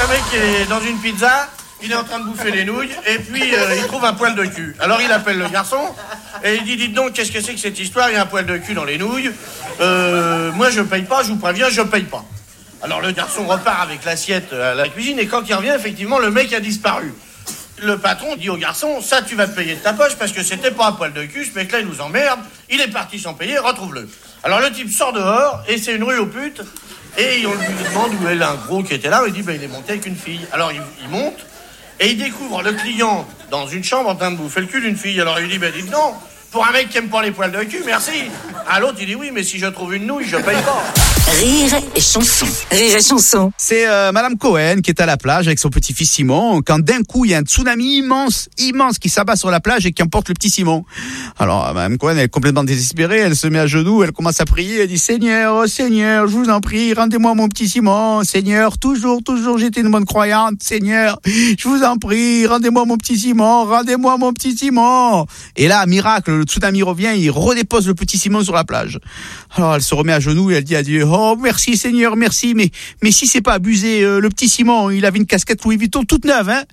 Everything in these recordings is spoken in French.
un mec qui est dans une pizza, il est en train de bouffer les nouilles, et puis il trouve un poil de cul. Alors il appelle le garçon, et il dit, dites donc, qu'est-ce que c'est que cette histoire? Il y a un poil de cul dans les nouilles. Moi je paye pas, je vous préviens, je paye pas. Alors le garçon repart avec l'assiette à la cuisine, et quand il revient, effectivement, le mec a disparu. Le patron dit au garçon, ça tu vas te payer de ta poche, parce que c'était pas un poil de cul, ce mec-là il nous emmerde, il est parti sans payer, retrouve-le. Alors le type sort dehors, et c'est une rue aux putes, et on lui demande où est un gros qui était là, il dit, il est monté avec une fille. Alors il monte, et il découvre le client dans une chambre en train de bouffer le cul d'une fille. Alors il dit, dites non, pour un mec qui aime pas les poils de cul, merci. À l'autre il dit, oui, mais si je trouve une nouille, je paye pas. Rire et chanson. Rire et chanson. C'est Madame Cohen qui est à la plage avec son petit-fils Simon, quand d'un coup il y a un tsunami immense qui s'abat sur la plage et qui emporte le petit Simon. Alors Madame Cohen, elle est complètement désespérée, elle se met à genoux, elle commence à prier, elle dit, Seigneur, oh Seigneur, je vous en prie, rendez-moi mon petit Simon, Seigneur, toujours j'étais une bonne croyante, Seigneur, je vous en prie, rendez-moi mon petit Simon, rendez-moi mon petit Simon. Et là, miracle, le tsunami revient, il redépose le petit Simon sur la plage. Alors elle se remet à genoux et elle dit à Dieu, oh merci Seigneur, merci, mais si c'est pas abusé, le petit Simon, il avait une casquette Louis Vuitton toute neuve, hein.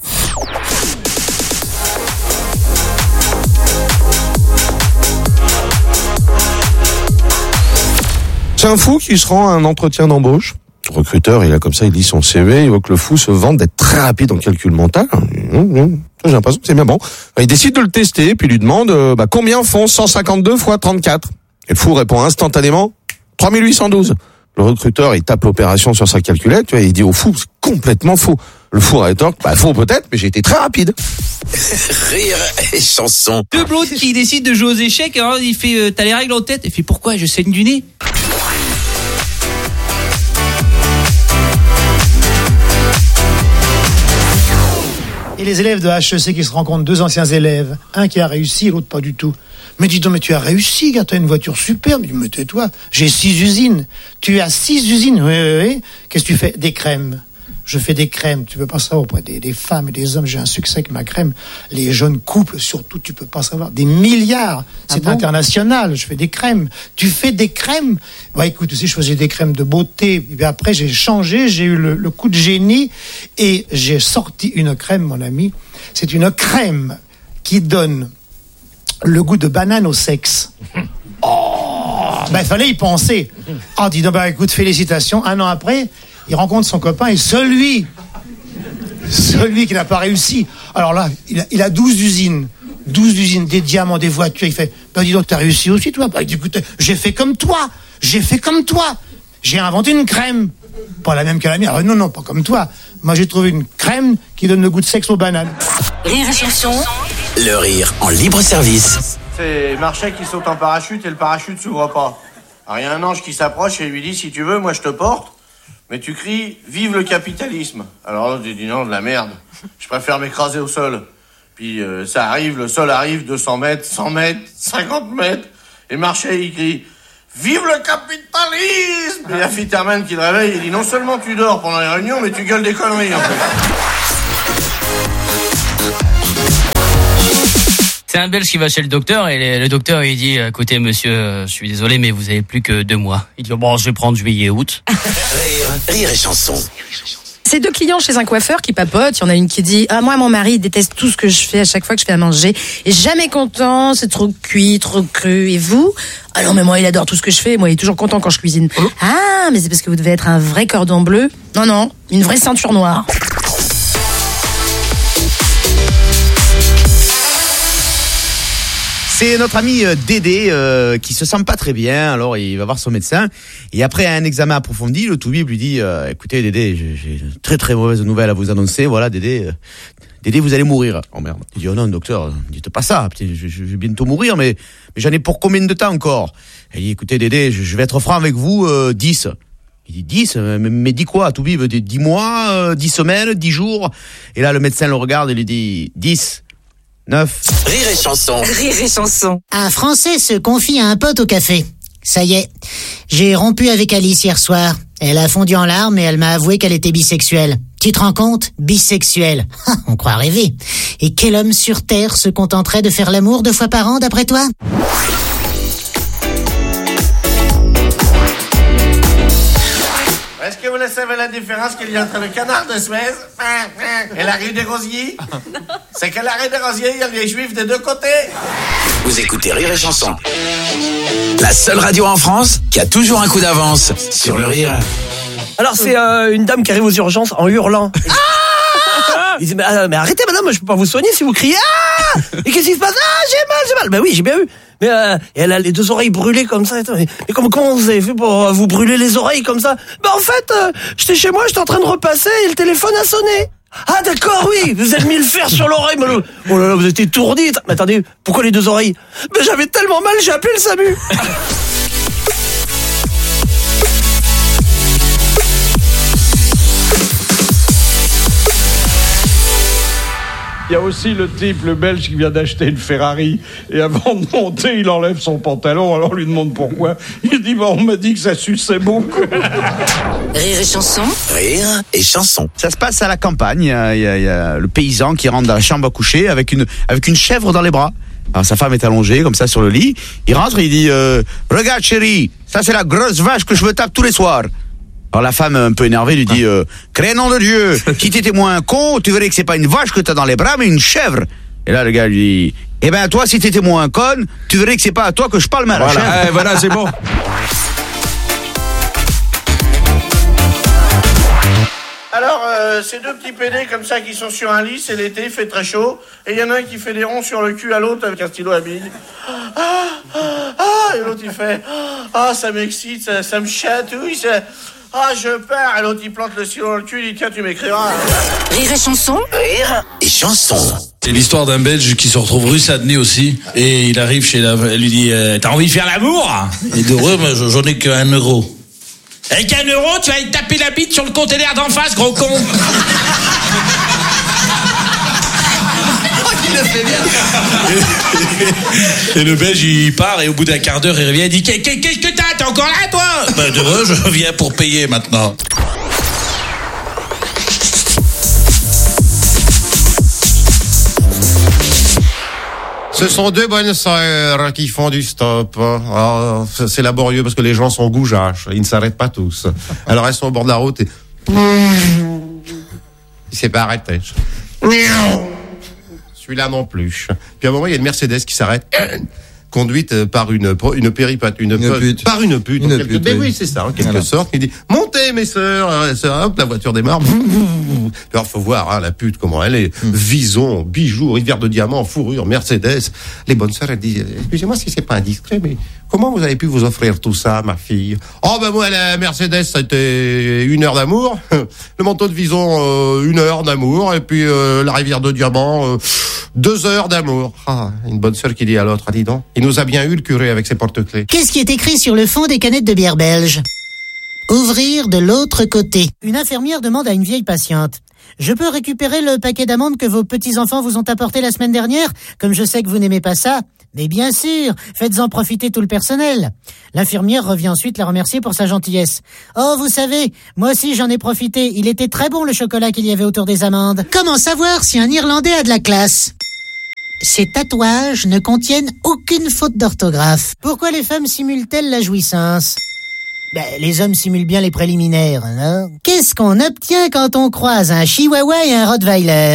C'est un fou qui se rend à un entretien d'embauche. Le recruteur, il lit son CV, il voit que le fou se vante d'être très rapide en calcul mental. J'ai l'impression que c'est bien bon. Il décide de le tester, puis il lui demande combien font 152 fois 34. Et le fou répond instantanément 3812. Le recruteur, il tape l'opération sur sa calculette, il dit au fou, c'est complètement faux. Le fou rétorque, faux peut-être, mais j'ai été très rapide. Rire et chanson. Le blond qui décide de jouer aux échecs, alors il fait, t'as les règles en tête? Il fait, pourquoi? Je saigne du nez. Et les élèves de HEC qui se rencontrent, deux anciens élèves, un qui a réussi et l'autre pas du tout. Mais dis donc, mais tu as réussi, car tu as une voiture superbe. Mais tais-toi, j'ai 6 usines. Tu as 6 usines, oui. Qu'est-ce que tu fais? Des crèmes. Je fais des crèmes, tu peux pas savoir, auprès des femmes et des hommes, j'ai un succès avec ma crème. Les jeunes couples, surtout, tu peux pas savoir. Des milliards, c'est international, je fais des crèmes. Tu fais des crèmes? Écoute, tu sais, je faisais des crèmes de beauté. Et puis après, j'ai changé, j'ai eu le coup de génie et j'ai sorti une crème, mon ami. C'est une crème qui donne le goût de banane au sexe. Il fallait y penser. Dis donc, écoute, félicitations. Un an après, il rencontre son copain et celui qui n'a pas réussi. Alors là, il a 12 usines. 12 usines, des diamants, des voitures. Il fait, dis donc, t'as réussi aussi, toi? Écoute, j'ai fait comme toi. J'ai inventé une crème. Pas la même que la mienne. Non, pas comme toi. Moi, j'ai trouvé une crème qui donne le goût de sexe aux bananes. Rire et chanson. Le rire en libre service. C'est Marchais qui saute en parachute et le parachute s'ouvre pas. Alors il y a un ange qui s'approche et lui dit, si tu veux, moi je te porte. Mais tu cries, vive le capitalisme. Alors l'autre dit, non, de la merde. Je préfère m'écraser au sol. Puis ça arrive, le sol arrive, 200 mètres, 100 mètres, 50 mètres. Et Marchais, il crie, vive le capitalisme. Et il y a Fitterman qui le réveille, il dit, non seulement tu dors pendant les réunions, mais tu gueules des conneries, en fait. C'est un Belge qui va chez le docteur et le docteur il dit, écoutez monsieur, je suis désolé mais vous avez plus que 2 mois. Il dit, je vais prendre juillet, août. Rire et chanson. C'est 2 clients chez un coiffeur qui papotent. Il y en a une qui dit, moi mon mari il déteste tout ce que je fais à chaque fois que je fais à manger. Et jamais content, c'est trop cuit, trop cru. Et vous? Alors mais moi il adore tout ce que je fais. Moi il est toujours content quand je cuisine. Mais c'est parce que vous devez être un vrai cordon bleu. Non, une vraie ceinture noire. C'est notre ami Dédé qui se sent pas très bien, alors il va voir son médecin. Et après un examen approfondi, le toubib lui dit écoutez Dédé, j'ai une très très mauvaise nouvelle à vous annoncer. Voilà Dédé, vous allez mourir. Oh merde. Il dit non docteur, dites pas ça. Je vais bientôt mourir, mais j'en ai pour combien de temps encore? Il dit écoutez Dédé, je vais être franc avec vous, 10. Il dit 10, mais dis quoi toubib? 10 mois, 10 semaines, 10 jours. Et là le médecin le regarde et lui dit 10. 9. Rire et chanson. Rire et chanson. Un Français se confie à un pote au café. Ça y est, j'ai rompu avec Alice hier soir. Elle a fondu en larmes et elle m'a avoué qu'elle était bisexuelle. Tu te rends compte? Bisexuelle. On croit rêver. Et quel homme sur Terre se contenterait de faire l'amour 2 fois par an, d'après toi? Est-ce que vous savez la différence qu'il y a entre le canard de Suez et la rue des Rosiers? C'est que la rue des Rosiers, il y a les juifs des deux côtés. Vous écoutez Rire et Chanson. La seule radio en France qui a toujours un coup d'avance sur le rire. Alors c'est une dame qui arrive aux urgences en hurlant. Il dit mais arrêtez madame, je peux pas vous soigner si vous criez. Ah, et qu'est-ce qui se passe? Ah, j'ai mal. Ben oui, j'ai bien vu. Mais et elle a les deux oreilles brûlées comme ça. Mais comment vous avez fait pour vous brûler les oreilles comme ça? Ben en fait, j'étais chez moi, j'étais en train de repasser et le téléphone a sonné. Ah d'accord, oui, vous avez mis le fer sur l'oreille. Oh là là, vous êtes étourdi. Mais attendez, pourquoi les deux oreilles? Ben j'avais tellement mal, j'ai appelé le SAMU. Il y a aussi le type, le Belge, qui vient d'acheter une Ferrari et avant de monter, il enlève son pantalon. Alors on lui demande pourquoi. Il dit on m'a dit que ça suçait beaucoup. Rire et Chanson. Rire et Chanson. Ça se passe à la campagne. Il y a le paysan qui rentre dans la chambre à coucher avec une chèvre dans les bras. Alors sa femme est allongée comme ça sur le lit. Il rentre et il dit regarde chérie, ça c'est la grosse vache que je me tape tous les soirs. Alors la femme, un peu énervée, lui dit crénom de Dieu, si t'étais moins con, tu verrais que c'est pas une vache que t'as dans les bras, mais une chèvre. Et là le gars lui dit eh ben toi, si t'étais moins conne, tu verrais que c'est pas à toi que je parle, mais à la chèvre. Voilà, c'est bon. Alors, ces deux petits pédés comme ça qui sont sur un lit, c'est l'été, il fait très chaud, et il y en a un qui fait des ronds sur le cul à l'autre avec un stylo à billes. Et l'autre il fait ça m'excite, ça me chatouille, je pars. Et l'autre il plante le stylo dans le cul, il dit tiens, tu m'écriras. Rire et Chanson. Rire et Chanson. C'est l'histoire d'un Belge qui se retrouve rue Sadenay aussi, et il arrive chez elle lui dit t'as envie de faire l'amour? Il dit ouais, mais j'en ai que 1 euro. Avec 1 euro, tu vas aller taper la bite sur le conteneur d'en face, gros con. Il le fait bien. Et le Belge, il part, et au bout d'1 quart d'heure, il revient, il dit qu'est-ce que t'as? T'es encore là, toi? Ben, je viens pour payer maintenant. Ce sont 2 bonnes sœurs qui font du stop. Alors, c'est laborieux parce que les gens sont goujâches. Ils ne s'arrêtent pas tous. Alors elles sont au bord de la route et... Il s'est pas arrêté. Celui-là non plus. Puis à un moment, il y a une Mercedes qui s'arrête, conduite par une pute. Par une pute. Oui, c'est ça, en quelque sorte. Il dit, montez mes sœurs. Hop, la voiture démarre. Alors, faut voir, la pute, comment elle est. Vison, bijoux, rivière de diamants, fourrure, Mercedes. Les bonnes sœurs, elles disent, excusez-moi si c'est pas indiscret, mais comment vous avez pu vous offrir tout ça, ma fille? Oh, ben moi, la Mercedes, c'était 1 heure d'amour. Le manteau de Vison, 1 heure d'amour. Et puis, la rivière de diamants, 2 heures d'amour. Ah, une bonne sœur qui dit à l'autre, dis donc, il nous a bien eu le curé avec ses porte-clés. Qu'est-ce qui est écrit sur le fond des canettes de bière belge? Ouvrir de l'autre côté. Une infirmière demande à une vieille patiente: je peux récupérer le paquet d'amandes que vos petits-enfants vous ont apporté la semaine dernière, comme je sais que vous n'aimez pas ça? Mais bien sûr, faites-en profiter tout le personnel. L'infirmière revient ensuite la remercier pour sa gentillesse. Oh, vous savez, moi aussi j'en ai profité. Il était très bon le chocolat qu'il y avait autour des amandes. Comment savoir si un Irlandais a de la classe? Ces tatouages ne contiennent aucune faute d'orthographe. Pourquoi les femmes simulent-elles la jouissance? Les hommes simulent bien les préliminaires, non? Qu'est-ce qu'on obtient quand on croise un chihuahua et un rottweiler?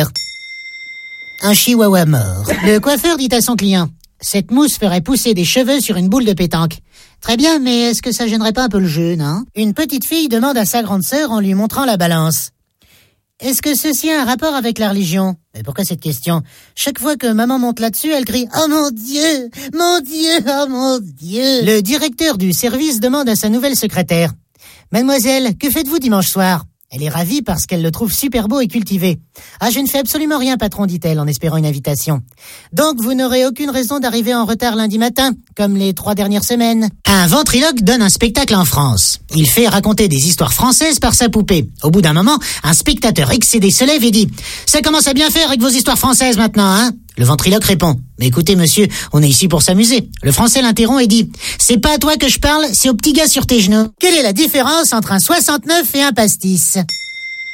Un chihuahua mort. Le coiffeur dit à son client: cette mousse ferait pousser des cheveux sur une boule de pétanque. Très bien, mais est-ce que ça gênerait pas un peu le jeu, non? Une petite fille demande à sa grande sœur en lui montrant la balance: est-ce que ceci a un rapport avec la religion? Mais pourquoi cette question? Chaque fois que maman monte là-dessus, elle crie: oh mon Dieu, mon Dieu, oh mon Dieu. Le directeur du service demande à sa nouvelle secrétaire: mademoiselle, que faites-vous dimanche soir? Elle est ravie parce qu'elle le trouve super beau et cultivé. Ah, je ne fais absolument rien, patron, dit-elle en espérant une invitation. Donc vous n'aurez aucune raison d'arriver en retard lundi matin, comme les 3 dernières semaines. Un ventriloque donne un spectacle en France. Il fait raconter des histoires françaises par sa poupée. Au bout d'un moment, un spectateur excédé se lève et dit: ça commence à bien faire avec vos histoires françaises maintenant, hein? Le ventriloque répond: mais écoutez monsieur, on est ici pour s'amuser. Le français l'interrompt et dit: c'est pas à toi que je parle, c'est au petit gars sur tes genoux. Quelle est la différence entre un 69 et un pastis?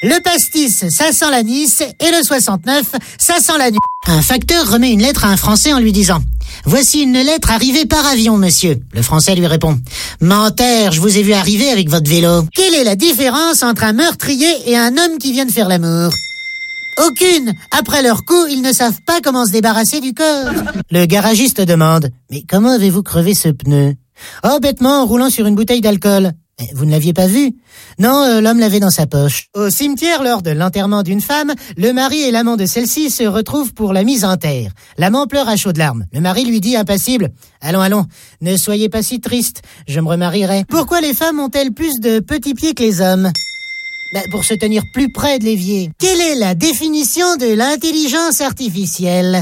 Le pastis, ça sent l'anis, et le 69, ça sent la nuit. Un facteur remet une lettre à un Français en lui disant « Voici une lettre arrivée par avion, monsieur. » Le Français lui répond « Menteur, je vous ai vu arriver avec votre vélo. Quelle est la différence entre un meurtrier et un homme qui vient de faire l'amour ?» Aucune. Après leur coup, ils ne savent pas comment se débarrasser du corps. Le garagiste demande « Mais comment avez-vous crevé ce pneu ?»« Oh, bêtement, en roulant sur une bouteille d'alcool. » « Vous ne l'aviez pas vu ?»« Non, l'homme l'avait dans sa poche. » Au cimetière, lors de l'enterrement d'une femme, le mari et l'amant de celle-ci se retrouvent pour la mise en terre. L'amant pleure à chaudes larmes. Le mari lui dit impassible « Allons, ne soyez pas si triste, je me remarierai. » Pourquoi les femmes ont-elles plus de petits pieds que les hommes ? Pour se tenir plus près de l'évier. Quelle est la définition de l'intelligence artificielle ?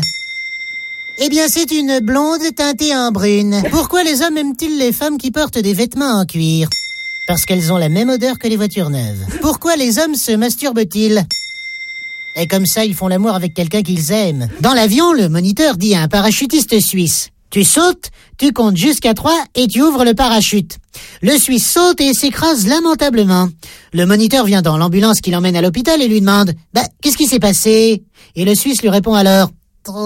Eh bien, c'est une blonde teintée en brune. Pourquoi les hommes aiment-ils les femmes qui portent des vêtements en cuir ? Parce qu'elles ont la même odeur que les voitures neuves. Pourquoi les hommes se masturbent-ils ? Et comme ça, ils font l'amour avec quelqu'un qu'ils aiment. Dans l'avion, le moniteur dit à un parachutiste suisse « Tu sautes, tu comptes jusqu'à 3 et tu ouvres le parachute. » Le Suisse saute et s'écrase lamentablement. Le moniteur vient dans l'ambulance qui l'emmène à l'hôpital et lui demande « Qu'est-ce qui s'est passé ?» Et le Suisse lui répond alors « 3. »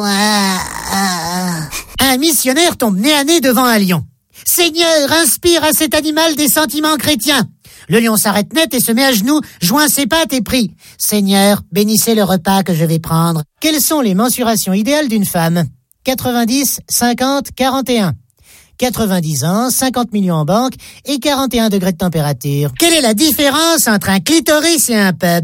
Un missionnaire tombe nez à nez devant un lion. « Seigneur, inspire à cet animal des sentiments chrétiens !» Le lion s'arrête net et se met à genoux, joint ses pattes et prie. « Seigneur, bénissez le repas que je vais prendre. » Quelles sont les mensurations idéales d'une femme ? 90, 50, 41. 90 ans, 50 millions en banque et 41 degrés de température. Quelle est la différence entre un clitoris et un pub ?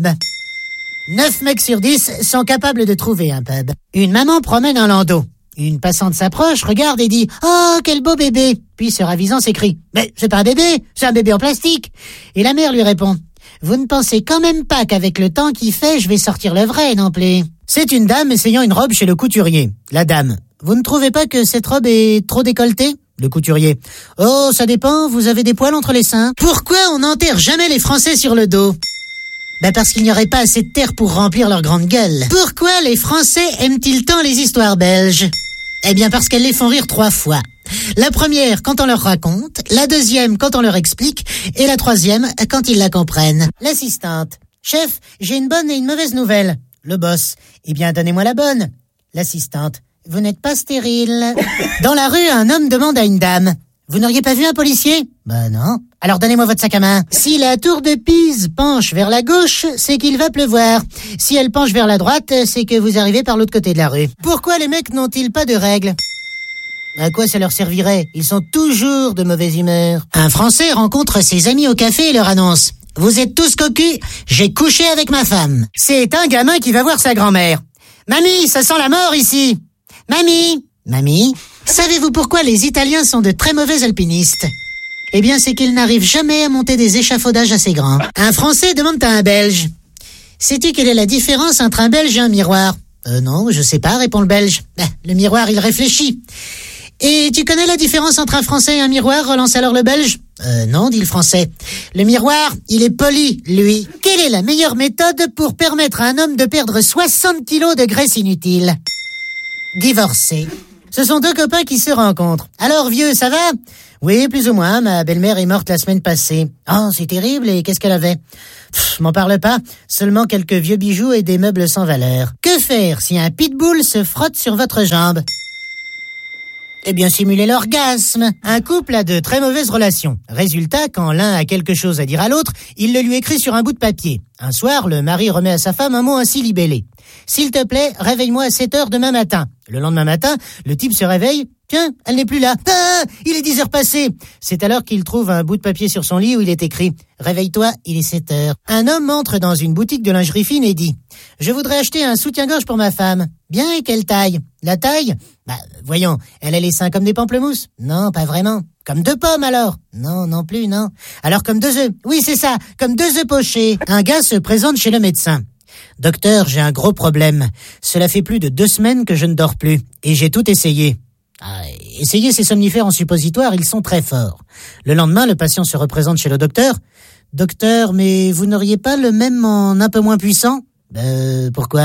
9 mecs sur 10 sont capables de trouver un pub. Une maman promène un landau. Une passante s'approche, regarde et dit « Oh, quel beau bébé !» Puis, se ravisant, s'écrie « Mais c'est pas un bébé, c'est un bébé en plastique !» Et la mère lui répond « Vous ne pensez quand même pas qu'avec le temps qui fait, je vais sortir le vrai, non plus ?» C'est une dame essayant une robe chez le couturier. La dame « Vous ne trouvez pas que cette robe est trop décolletée ?» Le couturier « Oh, ça dépend, vous avez des poils entre les seins. » Pourquoi on n'enterre jamais les Français sur le dos ? Parce qu'il n'y aurait pas assez de terre pour remplir leur grande gueule. Pourquoi les Français aiment-ils tant les histoires belges ? Eh bien parce qu'elles les font rire 3 fois. La première quand on leur raconte, la deuxième quand on leur explique, et la troisième quand ils la comprennent. L'assistante. Chef, j'ai une bonne et une mauvaise nouvelle. Le boss. Eh bien donnez-moi la bonne. L'assistante. Vous n'êtes pas stérile. Dans la rue, un homme demande à une dame. Vous n'auriez pas vu un policier ? Non. Alors donnez-moi votre sac à main. Si la tour de Pise penche vers la gauche, c'est qu'il va pleuvoir. Si elle penche vers la droite, c'est que vous arrivez par l'autre côté de la rue. Pourquoi les mecs n'ont-ils pas de règles ? À quoi ça leur servirait ? Ils sont toujours de mauvaise humeur. Un Français rencontre ses amis au café et leur annonce « Vous êtes tous cocus, j'ai couché avec ma femme. » C'est un gamin qui va voir sa grand-mère. « Mamie, ça sent la mort ici. »« Mamie, savez-vous pourquoi les Italiens sont de très mauvais alpinistes ? » Eh bien, c'est qu'ils n'arrivent jamais à monter des échafaudages assez grands. Un Français demande à un Belge. Sais-tu quelle est la différence entre un Belge et un miroir ? Non, je sais pas, répond le Belge. Le miroir, il réfléchit. Et tu connais la différence entre un Français et un miroir, relance alors le Belge ? Non, dit le Français. Le miroir, il est poli, lui. Quelle est la meilleure méthode pour permettre à un homme de perdre 60 kilos de graisse inutile ? Divorcer. Ce sont 2 copains qui se rencontrent. Alors, vieux, ça va ? Oui, plus ou moins. Ma belle-mère est morte la semaine passée. Oh, c'est terrible. Et qu'est-ce qu'elle avait ? M'en parle pas. Seulement quelques vieux bijoux et des meubles sans valeur. Que faire si un pitbull se frotte sur votre jambe ? Eh bien, simuler l'orgasme. Un couple a de très mauvaises relations. Résultat, quand l'un a quelque chose à dire à l'autre, il le lui écrit sur un bout de papier. Un soir, le mari remet à sa femme un mot ainsi libellé. « S'il te plaît, réveille-moi à 7h demain matin. » Le lendemain matin, le type se réveille. Tiens, elle n'est plus là. Ah, il est 10h passées. C'est alors qu'il trouve un bout de papier sur son lit où il est écrit « Réveille-toi, il est 7h. » Un homme entre dans une boutique de lingerie fine et dit « Je voudrais acheter un soutien-gorge pour ma femme. » Bien, et quelle taille ? La taille ? Voyons, elle a les seins comme des pamplemousses ? Non, pas vraiment. Comme 2 pommes alors ? Non, non plus, non. Alors comme 2 œufs ? Oui, c'est ça, comme 2 œufs pochés. Un gars se présente chez le médecin. « Docteur, j'ai un gros problème. Cela fait plus de 2 semaines que je ne dors plus. Et j'ai tout essayé. » Essayez ces somnifères en suppositoire, ils sont très forts. Le lendemain, le patient se représente chez le docteur. « Docteur, mais vous n'auriez pas le même en un peu moins puissant ?» Pourquoi ?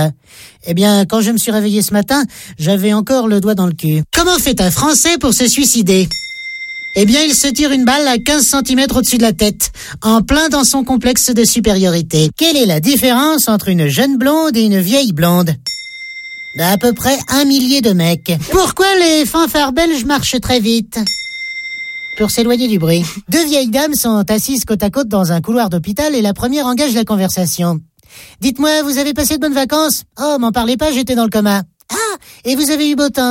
Eh bien, quand je me suis réveillé ce matin, j'avais encore le doigt dans le cul. Comment fait un Français pour se suicider ? Eh bien, il se tire une balle à 15 cm au-dessus de la tête, en plein dans son complexe de supériorité. Quelle est la différence entre une jeune blonde et une vieille blonde ? D'à peu près 1 millier de mecs. Pourquoi les fanfares belges marchent très vite ? Pour s'éloigner du bruit. 2 vieilles dames sont assises côte à côte dans un couloir d'hôpital et la première engage la conversation. Dites-moi, vous avez passé de bonnes vacances ? Oh, m'en parlez pas, j'étais dans le coma. Ah, et vous avez eu beau temps ?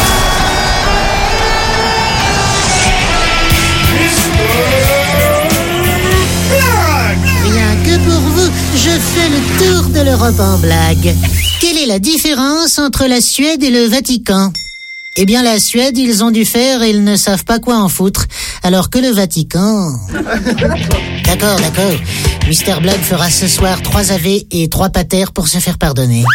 Rien que pour vous, je fais le tour de l'Europe en blague. Quelle est la différence entre la Suède et le Vatican ? Eh bien, la Suède, ils ont du fer et ils ne savent pas quoi en foutre. Alors que le Vatican... D'accord. Mister Blague fera ce soir 3 AV et 3 patères pour se faire pardonner.